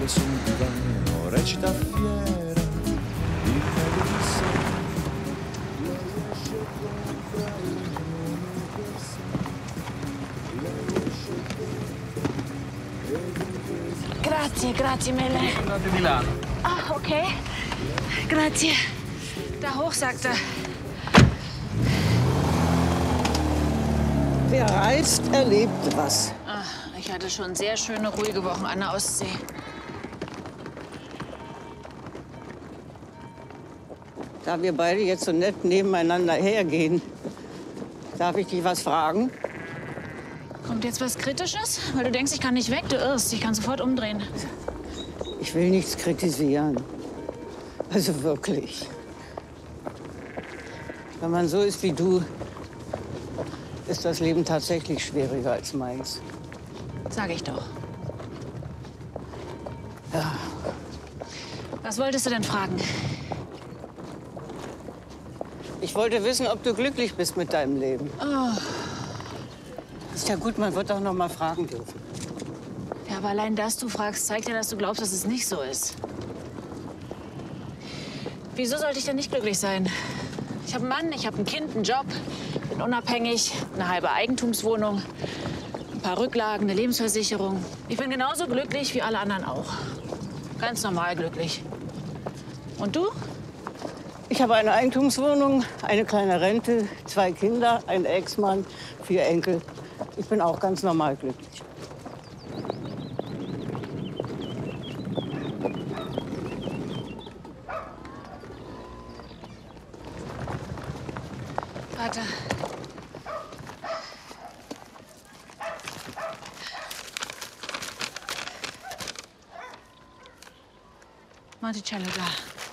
sul divano recita fiera il meglio di sé. Grazie, grazie mille. Andate di là. Ah, okay. Grazie. Da hoch, sagt er. Wer reist, erlebt was. Ach, ich hatte schon sehr schöne, ruhige Wochen an der Ostsee. Da wir beide jetzt so nett nebeneinander hergehen, darf ich dich was fragen? Kommt jetzt was Kritisches? Weil du denkst, ich kann nicht weg, du irrst. Ich kann sofort umdrehen. Ich will nichts kritisieren. Also wirklich. Wenn man so ist wie du, ist das Leben tatsächlich schwieriger als meins. Sag ich doch. Ja. Was wolltest du denn fragen? Ich wollte wissen, ob du glücklich bist mit deinem Leben. Oh. Ist ja gut, man wird auch noch mal fragen dürfen. Ja, aber allein, dass du fragst, zeigt ja, dass du glaubst, dass es nicht so ist. Wieso sollte ich denn nicht glücklich sein? Ich habe einen Mann, ich habe ein Kind, einen Job, bin unabhängig, eine halbe Eigentumswohnung, ein paar Rücklagen, eine Lebensversicherung. Ich bin genauso glücklich wie alle anderen auch. Ganz normal glücklich. Und du? Ich habe eine Eigentumswohnung, eine kleine Rente, 2 Kinder, einen Ex-Mann, 4 Enkel. Ich bin auch ganz normal glücklich. Vater. Monticello da.